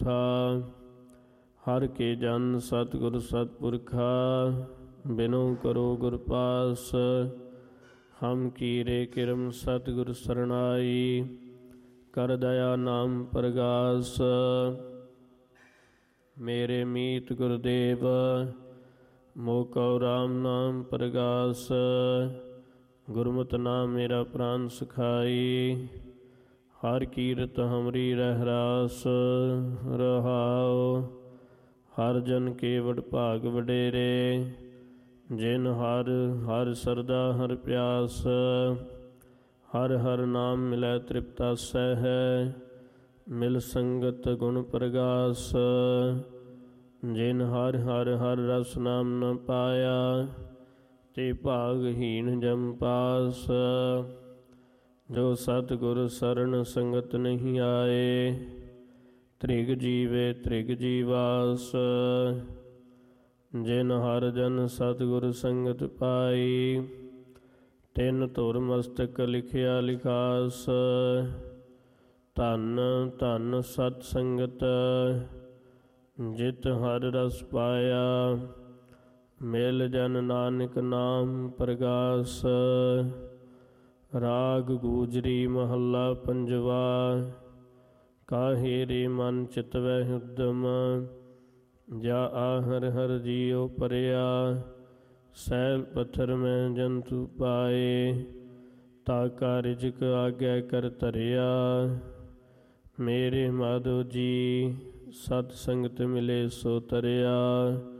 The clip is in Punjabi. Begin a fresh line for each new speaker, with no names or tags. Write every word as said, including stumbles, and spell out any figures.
ਥਾ। ਹਰ ਕੇ ਜਨ ਸਤਿਗੁਰ ਸਤਿਪੁਰਖਾ, ਬਿਨੋ ਕਰੋ ਗੁਰ ਪਾਸ। ਹਮ ਕੀਰੇ ਕਿਰਮ ਸਤਿਗੁਰ ਸਰਣਾਈ, ਕਰ ਦਇਆ ਨਾਮ ਪ੍ਰਗਾਸ। ਮੇਰੇ ਮੀਤ ਗੁਰਦੇਵ, ਮੋਹ ਕਉ ਰਾਮ ਨਾਮ ਪ੍ਰਗਾਸ। ਗੁਰਮਤਿ ਨਾਮ ਮੇਰਾ ਪ੍ਰਾਨ ਸਖਾਈ, ਹਰ ਕੀਰਤ ਹਮਰੀ ਰਹਿ ਰਾਸ। ਰਹਾਉ ਹਰ ਜਨ ਕੇ ਵਡ ਭਾਗ ਵਡੇਰੇ, ਜਿਨ ਹਰ ਹਰ ਸਰਦਾ ਹਰ ਪਿਆਸ। ਹਰ ਹਰ ਨਾਮ ਮਿਲੈ ਤ੍ਰਿਪਤਾਸੈ ਹੈ, ਮਿਲ ਸੰਗਤ ਗੁਣ ਪ੍ਰਗਾਸ। ਜਿਨ ਹਰ ਹਰ ਹਰ ਰਸ ਨਾਮ ਨ ਪਾਇਆ, ਤੇ ਭਾਗਹੀਣ ਜਮ ਪਾਸ। ਜੋ ਸਤਿਗੁਰ ਸਰਣ ਸੰਗਤ ਨਹੀਂ ਆਏ, ਤ੍ਰਿਗ ਜੀਵੇ ਤ੍ਰਿਗ ਜੀਵਾਸ। ਜਿਨ ਹਰ ਜਨ ਸਤਿਗੁਰ ਸੰਗਤ ਪਾਈ, ਤਿਨ ਧੁਰ ਮਸਤਕ ਲਿਖਿਆ ਲਿਖਾਸ। ਧੰਨ ਧੰਨ ਸਤ ਸੰਗਤ, ਜਿਤ ਹਰ ਰਸ ਪਾਇਆ, ਮਿਲ ਜਨ ਨਾਨਕ ਨਾਮ ਪ੍ਰਗਾਸ। ਰਾਗ ਗੂਜਰੀ ਮਹੱਲਾ ਪੰਜਵਾ। ਕਾਹੇ ਰੇ ਮਨ ਚਿਤਵੈ ਉਦਮ, ਜਾ ਆ ਹਰਿ ਹਰਿ ਜੀਉ ਪਰਿਆ। ਸੈਲ ਪੱਥਰ ਮੈਂ ਜੰਤੂ ਪਾਏ, ਤਾ ਕਾ ਰਿਜਕ ਆਗੈ ਕਰ ਧਰਿਆ। ਮੇਰੇ ਮਾਧੋ ਜੀ, ਸਤ ਸੰਗਤ ਮਿਲੇ ਸੋ ਤਰਿਆ।